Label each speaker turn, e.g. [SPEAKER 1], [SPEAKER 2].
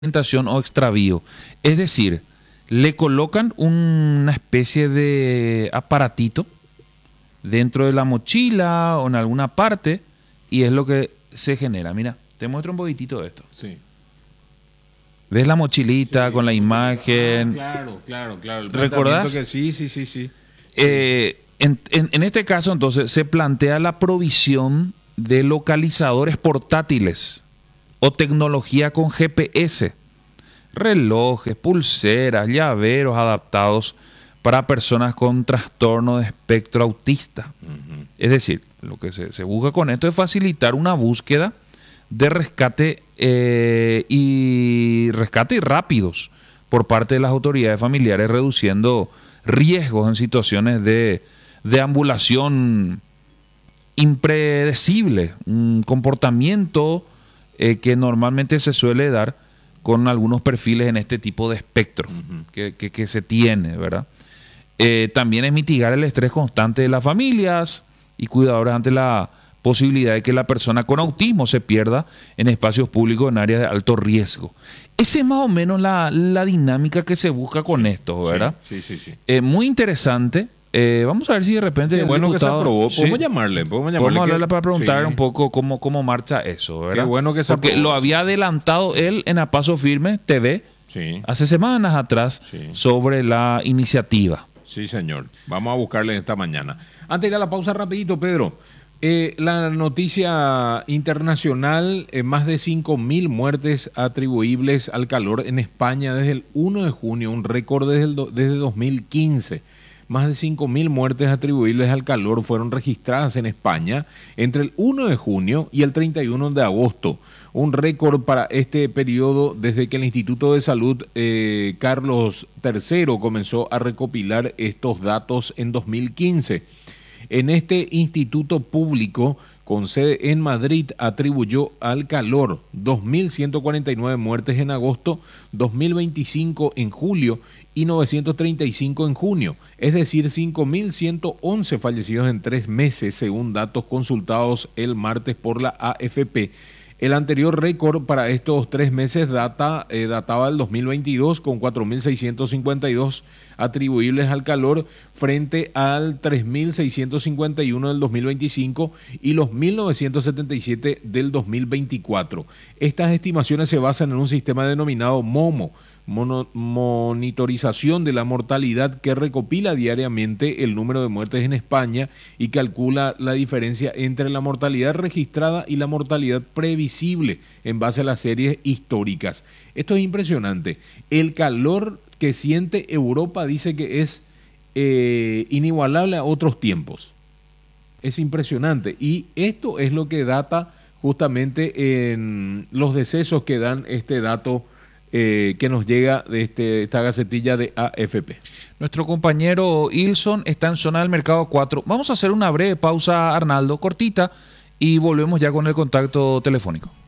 [SPEAKER 1] orientación o extravío. Es decir, le colocan una especie de aparatito dentro de la mochila o en alguna parte y es lo que se genera. Mira, te muestro un poquitito de esto.
[SPEAKER 2] Sí.
[SPEAKER 1] ¿Ves la mochilita con la imagen?
[SPEAKER 2] Claro. El
[SPEAKER 1] ¿Recordás?
[SPEAKER 2] que sí.
[SPEAKER 1] En este caso, entonces, se plantea la provisión de localizadores portátiles o tecnología con GPS, relojes, pulseras, llaveros adaptados para personas con trastorno de espectro autista. Es decir, lo que se busca con esto es facilitar una búsqueda de rescate y rápidos por parte de las autoridades familiares, reduciendo riesgos en situaciones de ambulación impredecible, un comportamiento que normalmente se suele dar con algunos perfiles en este tipo de espectro que se tiene, ¿verdad? También es mitigar el estrés constante de las familias y cuidadores ante la posibilidad de que la persona con autismo se pierda en espacios públicos en áreas de alto riesgo. Esa es más o menos la dinámica que se busca con esto, ¿verdad?
[SPEAKER 2] Sí.
[SPEAKER 1] Muy interesante. Vamos a ver si de repente
[SPEAKER 2] Qué bueno
[SPEAKER 1] diputado,
[SPEAKER 2] que se aprobó.
[SPEAKER 1] sí,
[SPEAKER 2] Podemos llamarle.
[SPEAKER 1] podemos hablarle para preguntar un poco cómo marcha eso, ¿verdad?
[SPEAKER 2] Qué bueno que se
[SPEAKER 1] Porque
[SPEAKER 2] aprobó.
[SPEAKER 1] lo había adelantado él en A Paso Firme TV hace semanas atrás sobre la iniciativa.
[SPEAKER 2] Sí, señor. Vamos a buscarle esta mañana. Antes de ir a la pausa rapidito, Pedro. La noticia internacional, más de 5.000 muertes atribuibles al calor en España desde el 1 de junio, un récord desde 2015. Más de 5.000 muertes atribuibles al calor fueron registradas en España entre el 1 de junio y el 31 de agosto. Un récord para este periodo desde que el Instituto de Salud Carlos III comenzó a recopilar estos datos en 2015. En este instituto público con sede en Madrid atribuyó al calor 2.149 muertes en agosto, 2.025 en julio y 935 en junio, es decir, 5.111 fallecidos en 3 meses, según datos consultados el martes por la AFP. El anterior récord para estos 3 meses databa del 2022 con 4.652 atribuibles al calor frente al 3.651 del 2025 y los 1.977 del 2024. Estas estimaciones se basan en un sistema denominado MOMO, monitorización de la mortalidad, que recopila diariamente el número de muertes en España y calcula la diferencia entre la mortalidad registrada y la mortalidad previsible en base a las series históricas. Esto es impresionante. El calor que siente Europa dice que es inigualable a otros tiempos. Es impresionante. Y esto es lo que data justamente en los decesos que dan este dato que nos llega de esta gacetilla de AFP.
[SPEAKER 1] Nuestro compañero Ilson está en zona del Mercado 4. Vamos a hacer una breve pausa, Arnaldo, cortita, y volvemos ya con el contacto telefónico.